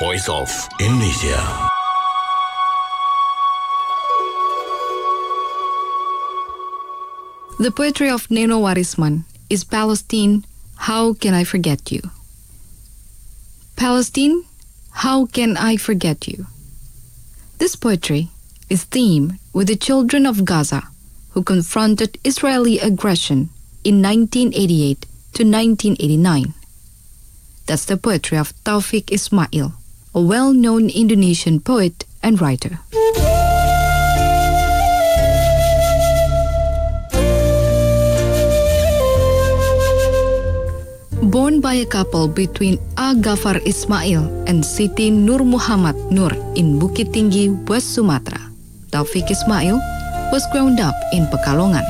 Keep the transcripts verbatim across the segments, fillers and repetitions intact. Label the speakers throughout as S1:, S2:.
S1: Voice of Indonesia.
S2: The poetry of Neno Warisman is Palestine, How Can I Forget You? Palestine, how can I forget you? This poetry is themed with the children of Gaza who confronted Israeli aggression in nineteen eighty-eight to nineteen eighty-nine. That's the poetry of Taufik Ismail, a well-known Indonesian poet and writer. Born by a couple between A. Ghaffar Ismail and Siti Nur Muhammad Nur in Bukit Tinggi, West Sumatra, Taufik Ismail was grown up in Pekalongan.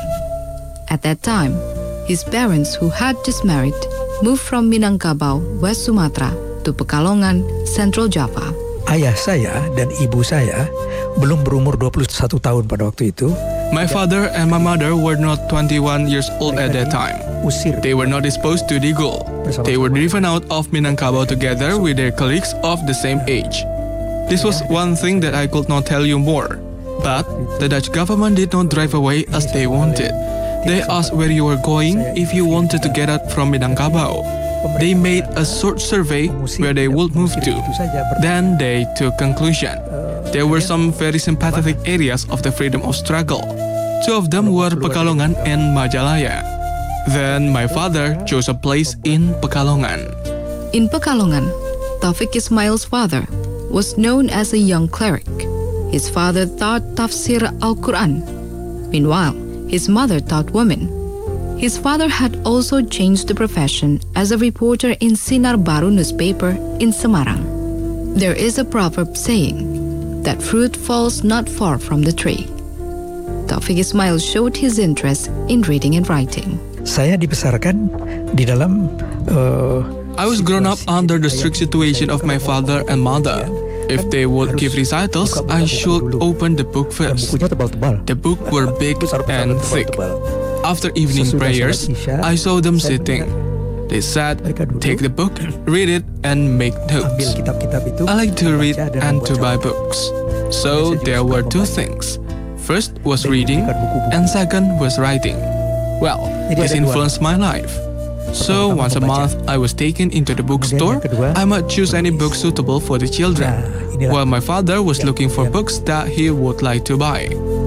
S2: At that time, his parents, who had just married, moved from Minangkabau, West Sumatra, to Pekalongan, Central Java.
S3: Ayah saya dan ibu saya belum berumur dua puluh satu tahun pada waktu itu.
S4: My father and my mother were not twenty-one years old at that time. They were not disposed to Digul. They were driven out of Minangkabau together with their colleagues of the same age. This was one thing that I could not tell you more. But the Dutch government did not drive away as they wanted. They asked where you were going if you wanted to get out from Minangkabau. They made a short survey where they would move to. Then they took conclusion. There were some very sympathetic areas of the freedom of struggle. Two of them were Pekalongan and Majalaya. Then my father chose a place in Pekalongan.
S2: In Pekalongan, Taufik Ismail's father was known as a young cleric. His father taught tafsir Al-Quran. Meanwhile, his mother taught women. His father had also changed the profession as a reporter in Sinar Baru newspaper in Semarang. There is a proverb saying that fruit falls not far from the tree. Taufik Ismail showed his interest in reading and writing.
S3: Saya dibesarkan di dalam uh,
S4: I was grown up under the strict situation of my father and mother. If they would give recitals, I should open the book first. The books were big and thick. After evening prayers, I saw them sitting. They said, take the book, read it, and make notes. I like to read and to buy books. So there were two things. First was reading, and second was writing. Well, this influenced my life. So once a month, I was taken into the bookstore. I might choose any book suitable for the children, while my father was looking for books that he would like to buy.